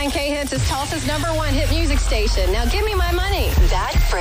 99 K Hits is Tulsa's #1 hit music station. Now give me my money. That